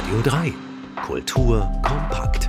Radio 3. Kultur kompakt.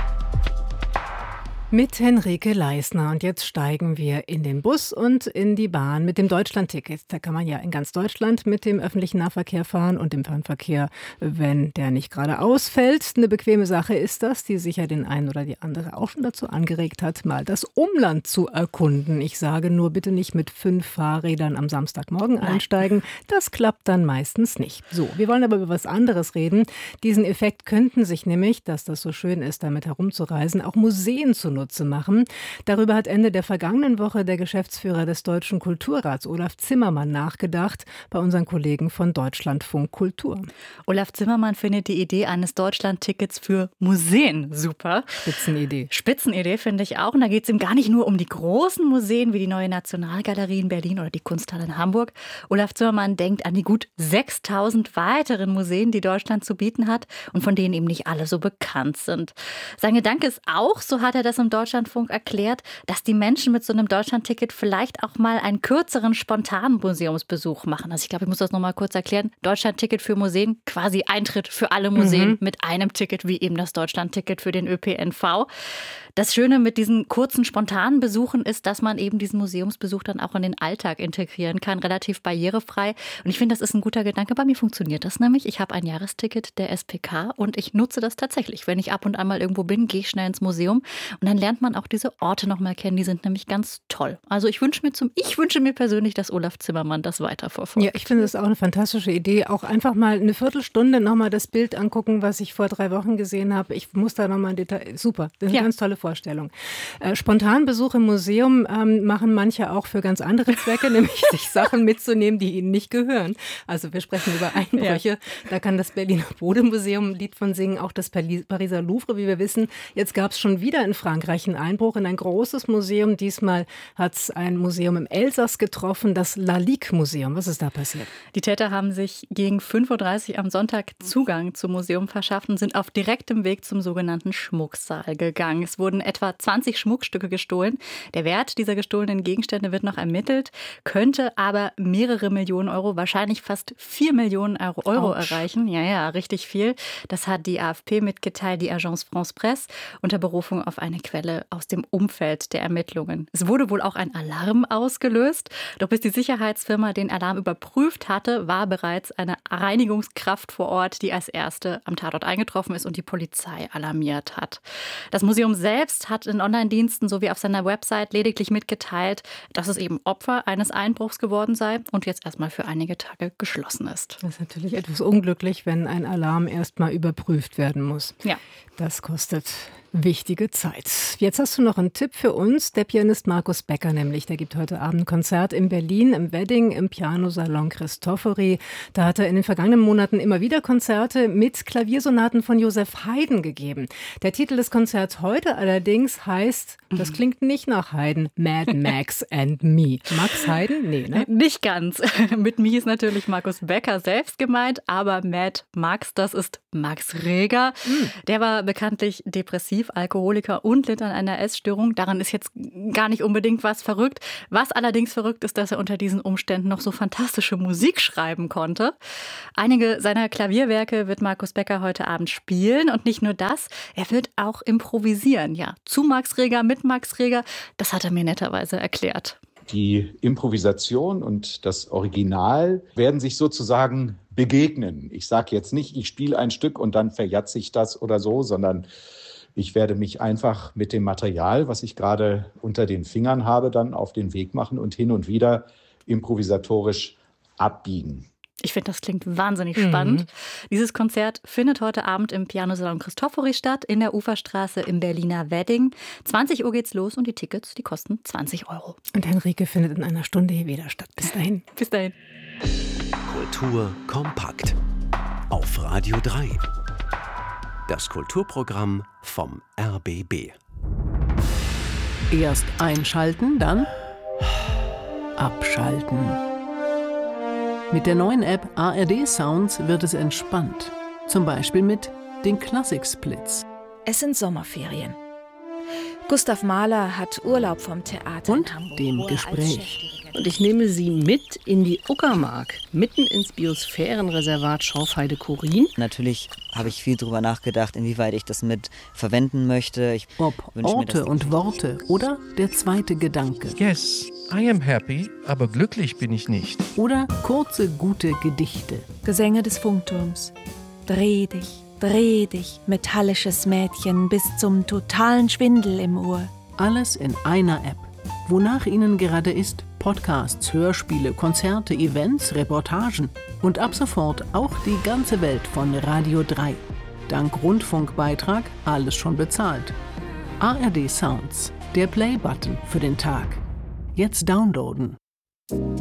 Mit Henrike Leisner. Und jetzt steigen wir in den Bus und in die Bahn mit dem Deutschlandticket. Da kann man ja in ganz Deutschland mit dem öffentlichen Nahverkehr fahren und dem Fernverkehr, wenn der nicht gerade ausfällt. Eine bequeme Sache ist das, die sicher den einen oder die andere auch schon dazu angeregt hat, mal das Umland zu erkunden. Ich sage nur bitte nicht mit 5 Fahrrädern am Samstagmorgen einsteigen. Das klappt dann meistens nicht. So, wir wollen aber über was anderes reden. Diesen Effekt könnten sich nämlich, dass das so schön ist, damit herumzureisen, auch Museen zunutze machen. Darüber hat Ende der vergangenen Woche der Geschäftsführer des Deutschen Kulturrats, Olaf Zimmermann, nachgedacht bei unseren Kollegen von Deutschlandfunk Kultur. Olaf Zimmermann findet die Idee eines Deutschlandtickets für Museen super. Spitzenidee. Spitzenidee finde ich auch. Und da geht es ihm gar nicht nur um die großen Museen wie die Neue Nationalgalerie in Berlin oder die Kunsthalle in Hamburg. Olaf Zimmermann denkt an die gut 6000 weiteren Museen, die Deutschland zu bieten hat und von denen eben nicht alle so bekannt sind. Sein Gedanke ist auch, so hat er das im Deutschlandfunk erklärt, dass die Menschen mit so einem Deutschlandticket vielleicht auch mal einen kürzeren, spontanen Museumsbesuch machen. Also ich glaube, ich muss das noch mal kurz erklären. Deutschlandticket für Museen, quasi Eintritt für alle Museen mit einem Ticket, wie eben das Deutschlandticket für den ÖPNV. Das Schöne mit diesen kurzen, spontanen Besuchen ist, dass man eben diesen Museumsbesuch dann auch in den Alltag integrieren kann, relativ barrierefrei. Und ich finde, das ist ein guter Gedanke. Bei mir funktioniert das nämlich. Ich habe ein Jahresticket der SPK und ich nutze das tatsächlich. Wenn ich ab und an mal irgendwo bin, gehe ich schnell ins Museum und dann lernt man auch diese Orte noch mal kennen. Die sind nämlich ganz toll. Also ich wünsche mir persönlich, dass Olaf Zimmermann das weiterverfolgt. Ja, ich finde das auch eine fantastische Idee. Auch einfach mal eine Viertelstunde noch mal das Bild angucken, was ich vor 3 Wochen gesehen habe. Ich muss da noch mal ein Detail. Super, das ist eine ganz tolle Vorstellung. Spontanbesuch im Museum machen manche auch für ganz andere Zwecke, nämlich sich Sachen mitzunehmen, die ihnen nicht gehören. Also wir sprechen über Einbrüche. Ja. Da kann das Berliner Bodemuseum ein Lied von singen, auch das Pariser Louvre, wie wir wissen. Jetzt gab es schon wieder in Frankreich einen Einbruch in ein großes Museum. Diesmal hat es ein Museum im Elsass getroffen, das Lalique-Museum. Was ist da passiert? Die Täter haben sich gegen 5.30 Uhr am Sonntag Zugang zum Museum verschafft und sind auf direktem Weg zum sogenannten Schmucksaal gegangen. Es wurden etwa 20 Schmuckstücke gestohlen. Der Wert dieser gestohlenen Gegenstände wird noch ermittelt, könnte aber mehrere Millionen Euro, wahrscheinlich fast 4 Millionen Euro erreichen. Ja, richtig viel. Das hat die AFP mitgeteilt, die Agence France Presse, unter Berufung auf eine Quelle aus dem Umfeld der Ermittlungen. Es wurde wohl auch ein Alarm ausgelöst. Doch bis die Sicherheitsfirma den Alarm überprüft hatte, war bereits eine Reinigungskraft vor Ort, die als erste am Tatort eingetroffen ist und die Polizei alarmiert hat. Das Museum selbst hat in Online-Diensten sowie auf seiner Website lediglich mitgeteilt, dass es eben Opfer eines Einbruchs geworden sei und jetzt erstmal für einige Tage geschlossen ist. Das ist natürlich etwas unglücklich, wenn ein Alarm erstmal überprüft werden muss. Ja. Das kostet wichtige Zeit. Jetzt hast du noch einen Tipp für uns. Der Pianist Markus Becker nämlich, der gibt heute Abend ein Konzert in Berlin, im Wedding, im Pianosalon Cristofori. Da hat er in den vergangenen Monaten immer wieder Konzerte mit Klaviersonaten von Joseph Haydn gegeben. Der Titel des Konzerts heute allerdings heißt, das klingt nicht nach Haydn, Mad Max and Me. Max Haydn? Nee, ne? Nicht ganz. Mit Me ist natürlich Markus Becker selbst gemeint, aber Mad Max, das ist Max Reger. Der war bekanntlich depressiv, Alkoholiker und litt an einer Essstörung. Daran ist jetzt gar nicht unbedingt was verrückt. Was allerdings verrückt ist, dass er unter diesen Umständen noch so fantastische Musik schreiben konnte. Einige seiner Klavierwerke wird Markus Becker heute Abend spielen. Und nicht nur das, er wird auch improvisieren. Ja, zu Max Reger, mit Max Reger. Das hat er mir netterweise erklärt. Die Improvisation und das Original werden sich sozusagen begegnen. Ich sage jetzt nicht, ich spiele ein Stück und dann verjatze ich das oder so, sondern ich werde mich einfach mit dem Material, was ich gerade unter den Fingern habe, dann auf den Weg machen und hin und wieder improvisatorisch abbiegen. Ich finde, das klingt wahnsinnig spannend. Dieses Konzert findet heute Abend im Pianosalon Cristofori statt, in der Uferstraße im Berliner Wedding. 20 Uhr geht's los und die Tickets, die kosten 20 Euro. Und Henrike findet in einer Stunde hier wieder statt. Bis dahin. Bis dahin. Kultur kompakt. Auf Radio 3. Das Kulturprogramm vom RBB. Erst einschalten, dann abschalten. Mit der neuen App ARD Sounds wird es entspannt. Zum Beispiel mit den Klassik-Splits. Es sind Sommerferien. Gustav Mahler hat Urlaub vom Theater Und in Hamburg. dem Gespräch. Und ich nehme Sie mit in die Uckermark, mitten ins Biosphärenreservat Schorfheide-Chorin. Natürlich habe ich viel darüber nachgedacht, inwieweit ich das mit verwenden möchte. Ob Orte und Worte oder der zweite Gedanke. Yes, I am happy, aber glücklich bin ich nicht. Oder kurze, gute Gedichte. Gesänge des Funkturms. Dreh dich, metallisches Mädchen, bis zum totalen Schwindel im Ohr. Alles in einer App. Wonach Ihnen gerade ist, Podcasts, Hörspiele, Konzerte, Events, Reportagen und ab sofort auch die ganze Welt von Radio 3. Dank Rundfunkbeitrag alles schon bezahlt. ARD Sounds, der Play-Button für den Tag. Jetzt downloaden.